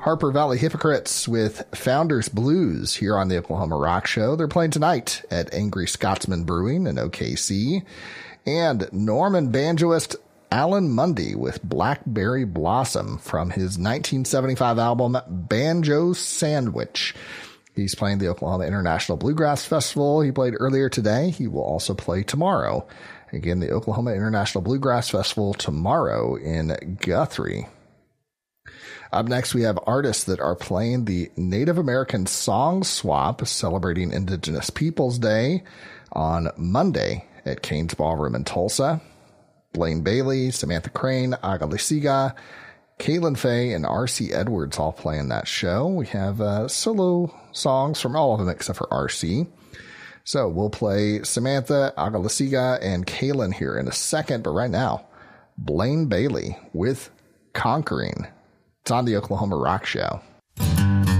Harper Valley Hypocrites with Founders Blues here on the Oklahoma Rock Show. They're playing tonight at Angry Scotsman Brewing in OKC. And Norman banjoist Alan Mundy with Blackberry Blossom from his 1975 album Banjo Sandwich. He's playing the Oklahoma International Bluegrass Festival. He played earlier today. He will also play tomorrow. Again, the Oklahoma International Bluegrass Festival tomorrow in Guthrie. Up next, we have artists that are playing the Native American Song Swap, celebrating Indigenous Peoples Day on Monday at Kane's Ballroom in Tulsa. Blaine Bailey, Samantha Crane, Aga Lisiga, Caitlin Fay, and R.C. Edwards all playing that show. We have solo songs from all of them except for R.C. So we'll play Samantha, Aga Lisiga, and Caitlin here in a second. But right now, Blaine Bailey with Conquering. It's on the Oklahoma Rock Show.